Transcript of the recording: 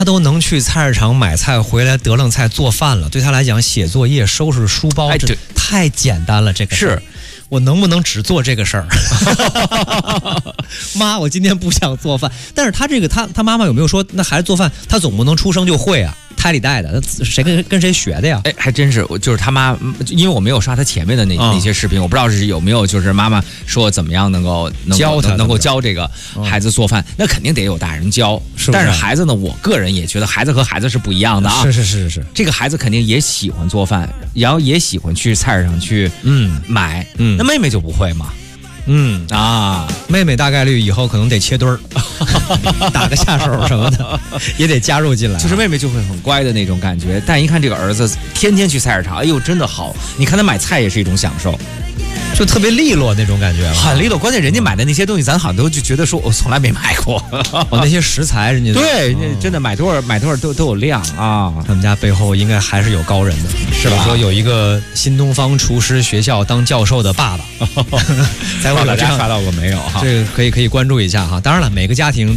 他都能去菜市场买菜回来得楞菜做饭了，对他来讲，写作业、收拾书包，这太简单了。这个是。 我能不能只做这个事儿？妈，我今天不想做饭。但是他妈妈有没有说，那孩子做饭他总不能出生就会啊？胎里带的，谁跟谁学的呀？ 哎，还真是，就是他妈，因为我没有刷他前面的那些视频，我不知道是有没有就是妈妈说怎么样能够教这个孩子做饭，那肯定得有大人教。但是孩子呢，我个人也觉得孩子和孩子是不一样的啊。 是， 这个孩子肯定也喜欢做饭，然后也喜欢去菜市场去买，那妹妹就不会嘛。 妹妹大概率以后可能得切墩儿，打个下手什么的，也得加入进来。 就是妹妹就会很乖的那种感觉，但一看这个儿子天天去菜市场，哎呦，真的好！你看他买菜也是一种享受， 就特别利落那种感觉， 很利落。关键人家买的那些东西，咱好像都就觉得说，我从来没买过。 那些食材，人家对，真的买多少都有量啊。 他们家背后应该还是有高人的，是吧？说有一个新东方厨师学校当教授的爸爸，才会有这样。 刷到过没有？哈， 这个可以关注一下哈。当然了，每个家庭